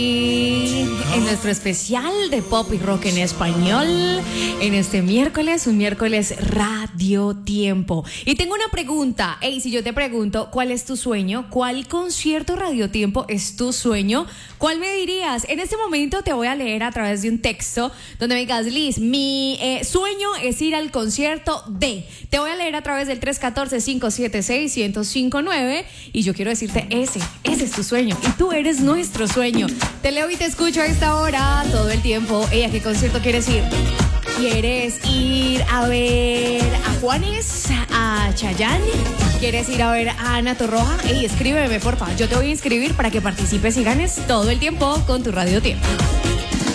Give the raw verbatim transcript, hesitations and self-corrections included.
Y en nuestro especial de pop y rock en español, en este miércoles, un miércoles Radio Tiempo. Y tengo una pregunta. Hey, si yo te pregunto, ¿cuál es tu sueño? ¿Cuál concierto Radio Tiempo es tu sueño? ¿Cuál me dirías? En este momento te voy a leer a través de un texto donde me digas, Liz, mi eh, sueño es ir al concierto de... Te voy a leer a través del tres uno cuatro, cinco siete seis, uno cero cinco nueve y yo quiero decirte ese, ese es tu sueño y tú eres nuestro sueño. Te leo y te escucho a esta hora todo el tiempo. Ey, ¿a qué concierto quieres ir? ¿Quieres ir a ver a Juanes, a Chayanne? ¿Quieres ir a ver a Ana Torroja? Ey, escríbeme, porfa. Yo te voy a inscribir para que participes y ganes todo el tiempo con tu Radio Tiempo.